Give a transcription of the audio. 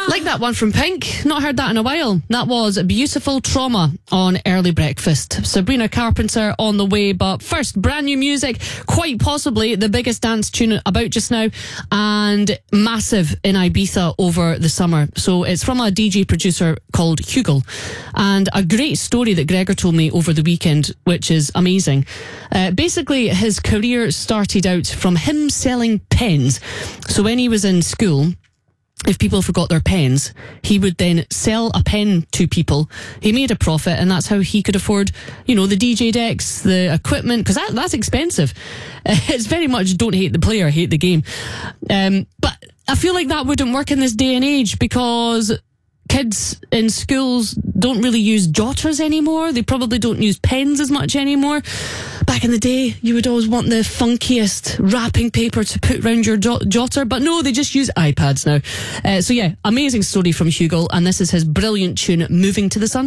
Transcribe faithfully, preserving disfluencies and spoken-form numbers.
Like that one from Pink. Not heard that in a while. That was Beautiful Trauma on Early Breakfast. Sabrina Carpenter on the way, but first, brand new music, quite possibly the biggest dance tune about just now, and massive in Ibiza over the summer. So it's from a D J producer called Hugel, and a great story that Gregor told me over the weekend, which is amazing. Uh, basically, his career started out from him selling pens. So when he was in school, if people forgot their pens, he would then sell a pen to people. He made a profit, and that's how he could afford, you know, the D J decks, the equipment, because that, that's expensive. It's very much don't hate the player, hate the game. Um, but I feel like that wouldn't work in this day and age, because kids in schools don't really use jotters anymore. They probably don't use pens as much anymore. Back in the day, you would always want the funkiest wrapping paper to put round your jot- jotter, but no, they just use iPads now. Uh, so yeah, amazing story from Hugel, and this is his brilliant tune, Moving to the Sun.